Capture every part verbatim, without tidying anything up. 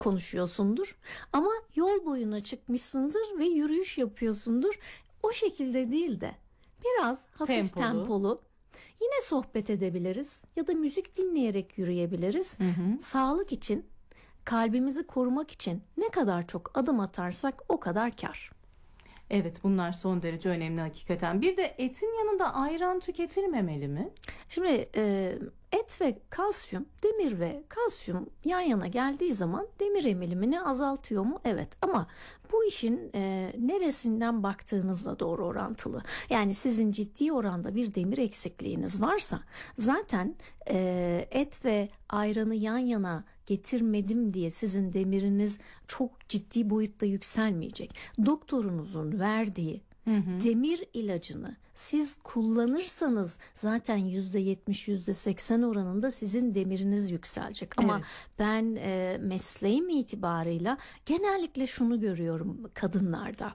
konuşuyorsundur ama yol boyuna çıkmışsındır ve yürüyüş yapıyorsundur. O şekilde değil de biraz hafif Tempolu. tempolu yine sohbet edebiliriz ya da müzik dinleyerek yürüyebiliriz. Hı hı. Sağlık için, kalbimizi korumak için ne kadar çok adım atarsak o kadar kâr. Evet, bunlar son derece önemli hakikaten. Bir de etin yanında ayran tüketilmemeli mi? Şimdi e, et ve kalsiyum, demir ve kalsiyum yan yana geldiği zaman demir emilimini azaltıyor mu? Evet, ama bu işin e, neresinden baktığınızla doğru orantılı. Yani sizin ciddi oranda bir demir eksikliğiniz varsa zaten e, et ve ayranı yan yana getirmedim diye sizin demiriniz çok ciddi boyutta yükselmeyecek. Doktorunuzun verdiği Hı hı. demir ilacını siz kullanırsanız zaten yüzde yetmiş yüzde seksen oranında sizin demiriniz yükselecek. Ama evet. ben e, mesleğim itibarıyla genellikle şunu görüyorum kadınlarda.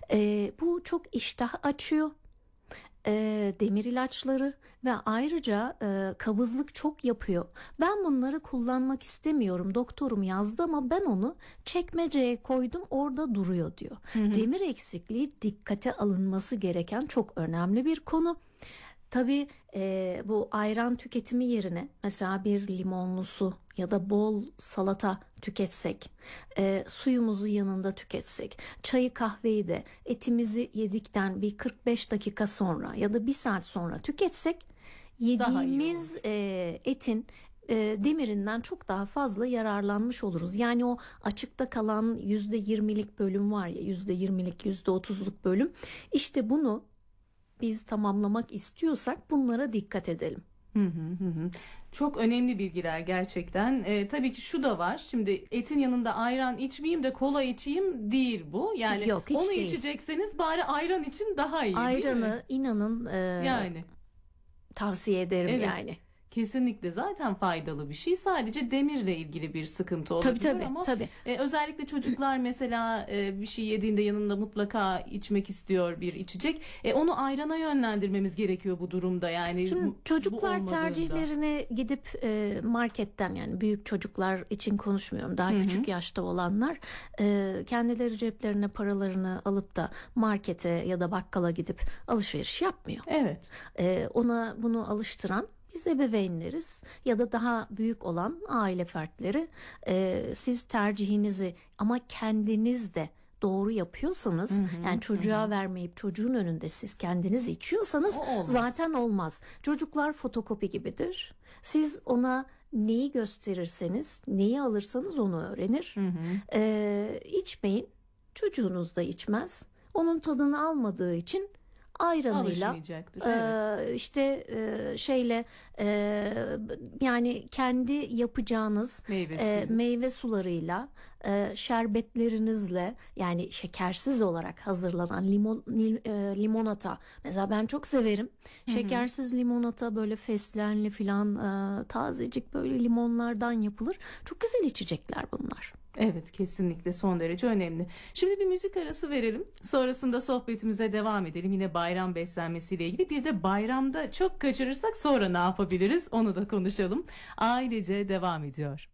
E, bu çok iştah açıyor. E, demir ilaçları ve ayrıca e, kabızlık çok yapıyor. Ben bunları kullanmak istemiyorum. Doktorum yazdı ama ben onu çekmeceye koydum, orada duruyor diyor. Hı hı. Demir eksikliği dikkate alınması gereken çok önemli bir konu. Tabii e, bu ayran tüketimi yerine mesela bir limonlu su ya da bol salata tüketsek, e, suyumuzu yanında tüketsek, çayı kahveyi de etimizi yedikten bir kırk beş dakika sonra ya da bir saat sonra tüketsek yediğimiz e, etin e, demirinden çok daha fazla yararlanmış oluruz. Yani o açıkta kalan yüzde yirmilik bölüm var ya, yüzde yirmilik yüzde otuzluk bölüm, işte bunu biz tamamlamak istiyorsak bunlara dikkat edelim. Hı hı hı. Çok önemli bilgiler gerçekten. Ee, tabii ki şu da var. Şimdi etin yanında ayran içmeyeyim de kola içeyim değil bu. Yani Yok, hiç onu değil. içecekseniz bari ayran için daha iyi. Ayranı inanın e, yani tavsiye ederim evet. yani. Kesinlikle zaten faydalı bir şey. Sadece demirle ilgili bir sıkıntı olabilir tabii, tabii, ama tabii. E, özellikle çocuklar mesela e, bir şey yediğinde yanında mutlaka içmek istiyor bir içecek. E, onu ayrana yönlendirmemiz gerekiyor bu durumda. Yani şimdi bu, çocuklar bu tercihlerine gidip e, marketten, yani büyük çocuklar için konuşmuyorum, daha Hı-hı. küçük yaşta olanlar e, kendileri ceplerine paralarını alıp da markete ya da bakkala gidip alışveriş yapmıyor. Evet. E, ona bunu alıştıran biz ebeveynleriz ya da daha büyük olan aile fertleri. E, siz tercihinizi ama kendiniz de doğru yapıyorsanız, hı hı, yani çocuğa hı. vermeyip çocuğun önünde siz kendiniz içiyorsanız olmaz. Zaten olmaz. Çocuklar fotokopi gibidir. Siz ona neyi gösterirseniz, neyi alırsanız onu öğrenir. Hı hı. E, içmeyin, çocuğunuz da içmez. Onun tadını almadığı için ayranıyla evet. e, işte e, şeyle e, yani kendi yapacağınız meyve, e, meyve sularıyla, e, şerbetlerinizle, yani şekersiz olarak hazırlanan limon e, limonata mesela ben çok severim. Hı hı. Şekersiz limonata böyle fesleğenli filan, e, tazecik böyle limonlardan yapılır. Çok güzel içecekler bunlar. Evet, kesinlikle son derece önemli. Şimdi bir müzik arası verelim. Sonrasında sohbetimize devam edelim. Yine bayram beslenmesiyle ilgili. Bir de bayramda çok kaçırırsak sonra ne yapabiliriz? Onu da konuşalım. Ailece devam ediyor.